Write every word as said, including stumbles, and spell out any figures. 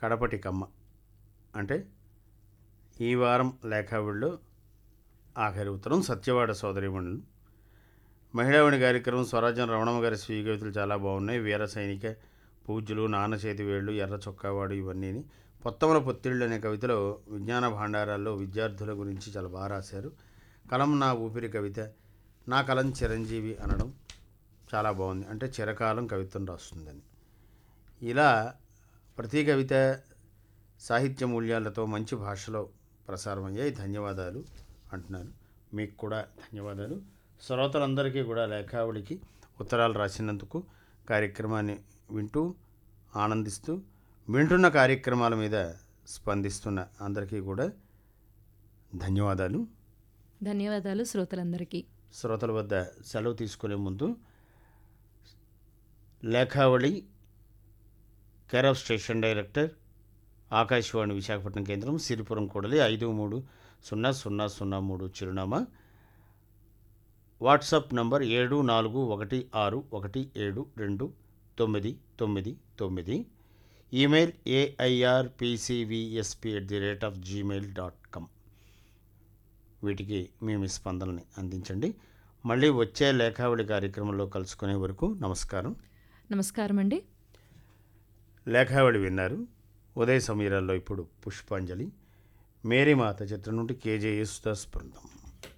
కడపటి కమ్మ. అంటే ఈ వారం లేఖావిడిలో ఆఖరి ఉత్తరం సత్యవాడ సోదరిమణులు. మహిళావాణి కార్యక్రమం స్వరాజ్యం రమణమ్మ గారి స్వీయ కవితలు చాలా బాగున్నాయి. వీర సైనిక, పూజ్యులు, నాన్న చేతి వేళ్ళు, ఎర్ర చొక్కావాడు ఇవన్నీ. పొత్తముల పొత్తిళ్ళు అనే కవితలో విజ్ఞాన భాండారాల్లో విద్యార్థుల గురించి చాలా బాగా రాశారు. కలం నా ఊపిరి కవిత, నా కలం చిరంజీవి అనడం చాలా బాగుంది. అంటే చిరకాలం కవిత్వం రాస్తుందని. ఇలా ప్రతి కవిత సాహిత్య మూల్యాలతో మంచి భాషలో ప్రసారం అయ్యాయి. ధన్యవాదాలు అంటున్నాను. మీకు కూడా ధన్యవాదాలు. శ్రోతలందరికీ కూడా లేఖావళికి ఉత్తరాలు రాసినందుకు, కార్యక్రమాన్ని వింటూ ఆనందిస్తూ వింటున్న కార్యక్రమాల మీద స్పందిస్తున్న అందరికీ కూడా ధన్యవాదాలు. ధన్యవాదాలు శ్రోతలందరికీ. శ్రోతల వద్ద సెలవు తీసుకునే ముందు లేఖావళి care of station director Akashvani Visakhapatnam కేంద్రం, సిరిపురం కూడలి ఐదు మూడు సున్నా సున్నా సున్నా మూడు చిరునామా, వాట్సాప్ నంబర్ ఏడు నాలుగు ఒకటి ఆరు ఒకటి ఏడు రెండు తొమ్మిది తొమ్మిది తొమ్మిది, email AIRPCVSP at the rate of Gmail dot com. వీటికి మీ మీ స్పందనని అందించండి. మళ్ళీ వచ్చే లేఖావళి కార్యక్రమంలో కలుసుకునే వరకు నమస్కారం. నమస్కారం అండి. లేఖావళి విన్నారు. ఉదయ సమీరాల్లో ఇప్పుడు పుష్పాంజలి, మేరీమాత చిత్రం నుండి కేజే యేసుదాస్ బృందం.